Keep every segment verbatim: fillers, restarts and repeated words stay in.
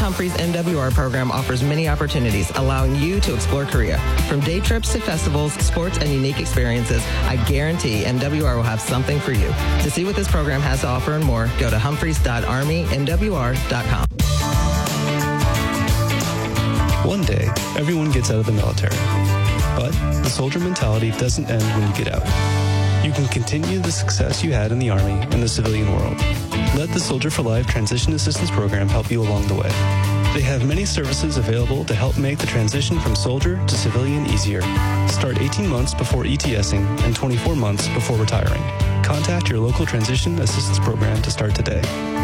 Humphrey's M W R program offers many opportunities, allowing you to explore Korea. From day trips to festivals, sports, and unique experiences, I guarantee M W R will have something for you. To see what this program has to offer and more, go to humphreys dot army m w r dot com. One day, everyone gets out of the military. But the soldier mentality doesn't end when you get out. You can continue the success you had in the Army in the civilian world. Let the Soldier for Life Transition Assistance Program help you along the way. They have many services available to help make the transition from soldier to civilian easier. Start eighteen months before ETSing and twenty-four months before retiring. Contact your local Transition Assistance Program to start today.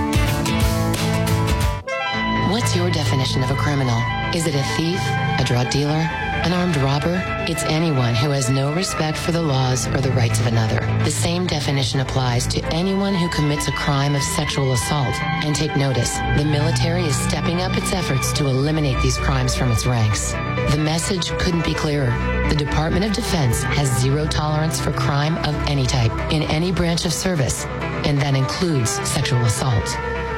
What's your definition of a criminal? Is it a thief, a drug dealer, an armed robber? It's anyone who has no respect for the laws or the rights of another. The same definition applies to anyone who commits a crime of sexual assault. And take notice, the military is stepping up its efforts to eliminate these crimes from its ranks. The message couldn't be clearer. The Department of Defense has zero tolerance for crime of any type in any branch of service, and that includes sexual assault.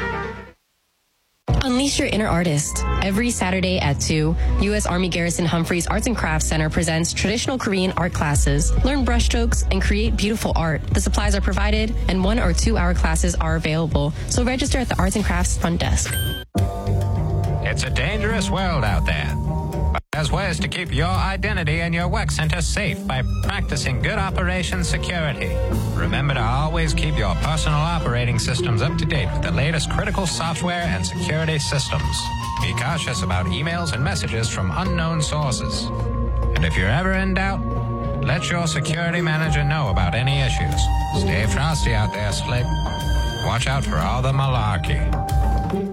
Unleash your inner artist. Every Saturday at two, U S Army Garrison Humphreys Arts and Crafts Center presents traditional Korean art classes. Learn brushstrokes and create beautiful art. The supplies are provided, and one or two hour classes are available. So register at the Arts and Crafts front desk. It's a dangerous world out there. But there's ways to keep your identity and your work center safe by practicing good operation security. Remember to always keep your personal operating systems up to date with the latest critical software and security systems. Be cautious about emails and messages from unknown sources. And if you're ever in doubt, let your security manager know about any issues. Stay frosty out there, Slick. Watch out for all the malarkey.